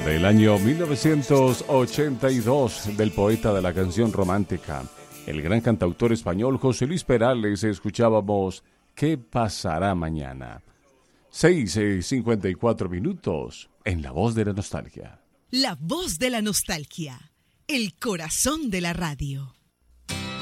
Del año 1982, del poeta de la canción romántica, el gran cantautor español José Luis Perales, escuchábamos ¿Qué pasará mañana? 6:54 minutos en La Voz de la Nostalgia. La Voz de la Nostalgia, el corazón de la radio.